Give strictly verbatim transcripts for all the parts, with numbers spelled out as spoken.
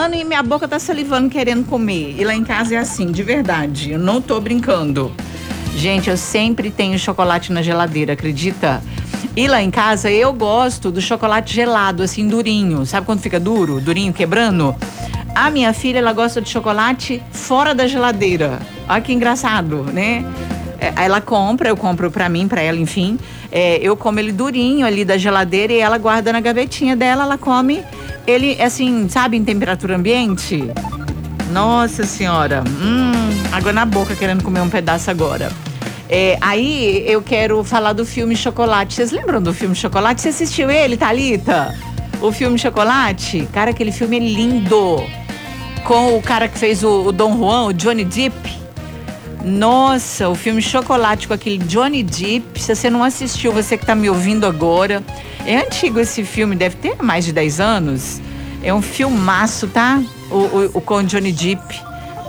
falando e minha boca tá salivando querendo comer. E lá em casa é assim, de verdade, eu não tô brincando. Gente, eu sempre tenho chocolate na geladeira, acredita? E lá em casa eu gosto do chocolate gelado, assim, durinho. Sabe quando fica duro? Durinho, quebrando? A minha filha, ela gosta de chocolate fora da geladeira. Olha que engraçado, né? Ela compra, eu compro pra mim, pra ela, enfim. É, eu como ele durinho ali da geladeira e ela guarda na gavetinha dela, ela come ele, assim, sabe, em temperatura ambiente. Nossa senhora, hum, água na boca querendo comer um pedaço agora. É, aí eu quero falar do filme Chocolate. Vocês lembram do filme Chocolate? Você assistiu ele, Thalita? O filme Chocolate? Cara, aquele filme é lindo. Com o cara que fez o, o Dom Juan, o Johnny Depp. Nossa, o filme Chocolate com aquele Johnny Depp. Se você não assistiu, você que tá me ouvindo agora. É antigo esse filme, deve ter mais de dez anos. É um filmaço, tá? O, o, o com o Johnny Depp.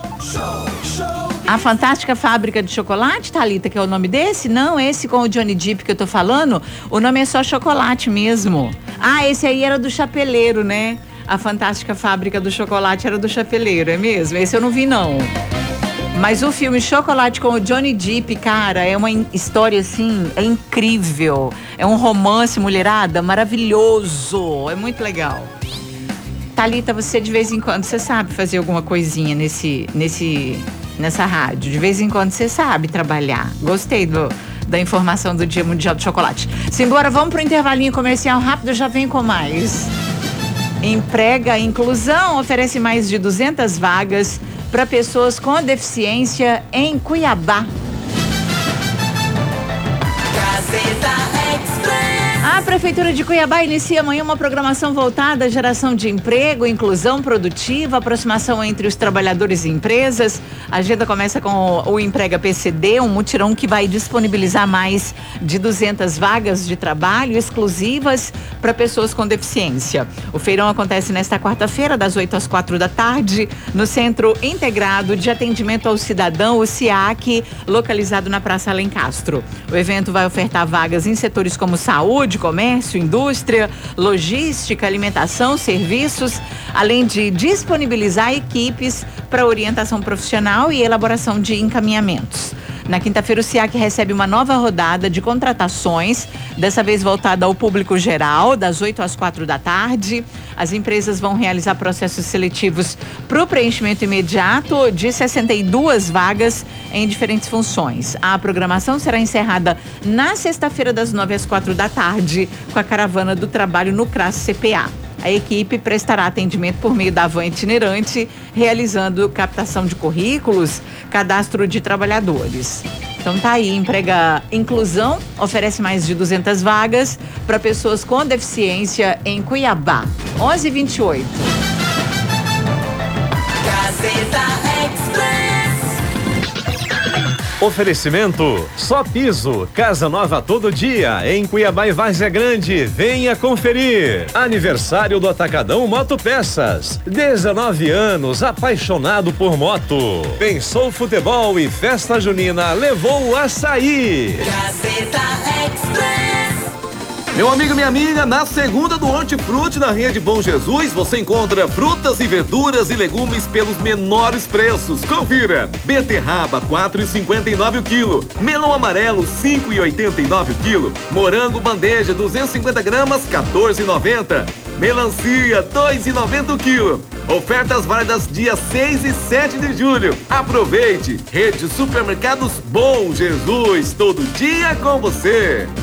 A Fantástica Fábrica de Chocolate, Thalita, que é o nome desse? Não, esse com o Johnny Depp que eu tô falando, o nome é só Chocolate mesmo. Ah, esse aí era do Chapeleiro, né? A Fantástica Fábrica do Chocolate era do Chapeleiro, é mesmo? Esse eu não vi, não. Mas o filme Chocolate com o Johnny Depp, cara, é uma história assim, é incrível. É um romance, mulherada, maravilhoso. É muito legal. Thalita, você de vez em quando, você sabe fazer alguma coisinha nesse, nesse, nessa rádio. De vez em quando você sabe trabalhar. Gostei do, da informação do Dia Mundial do Chocolate. Simbora, vamos pro intervalinho comercial rápido, eu já venho com mais. Emprega Inclusão oferece mais de duzentas vagas para pessoas com deficiência em Cuiabá. A Prefeitura de Cuiabá inicia amanhã uma programação voltada à geração de emprego, inclusão produtiva, aproximação entre os trabalhadores e empresas. A agenda começa com o, o Emprega P C D, um mutirão que vai disponibilizar mais de duzentas vagas de trabalho exclusivas para pessoas com deficiência. O feirão acontece nesta quarta-feira, das oito às quatro da tarde, no Centro Integrado de Atendimento ao Cidadão, o SIAC, localizado na Praça Alencastro. O evento vai ofertar vagas em setores como saúde, comércio, indústria, logística, alimentação, serviços, além de disponibilizar equipes para orientação profissional e elaboração de encaminhamentos. Na quinta-feira, o SIAC recebe uma nova rodada de contratações, dessa vez voltada ao público geral, das oito às quatro da tarde. As empresas vão realizar processos seletivos para o preenchimento imediato de sessenta e duas vagas em diferentes funções. A programação será encerrada na sexta-feira, das nove às quatro da tarde, com a caravana do trabalho no CRAS C P A. A equipe prestará atendimento por meio da van itinerante, realizando captação de currículos, cadastro de trabalhadores. Então tá aí, Emprega Inclusão oferece mais de duzentas vagas para pessoas com deficiência em Cuiabá. onze e vinte e oito. Gazeta Express. Oferecimento Só Piso, casa nova todo dia, em Cuiabá e Várzea Grande. Venha conferir. Aniversário do Atacadão Moto Peças. dezenove anos, apaixonado por moto. Pensou futebol e festa junina, levou o açaí. Gazeta Express. Meu amigo, minha amiga, na segunda do Hortifruti na Rede Bom Jesus, você encontra frutas e verduras e legumes pelos menores preços. Confira: beterraba quatro reais e cinquenta e nove centavos o quilo, melão amarelo cinco reais e oitenta e nove centavos o quilo, morango bandeja duzentos e cinquenta gramas quatorze reais e noventa centavos, melancia dois reais e noventa centavos o quilo. Ofertas válidas dia seis e sete de julho. Aproveite! Rede Supermercados Bom Jesus, todo dia com você.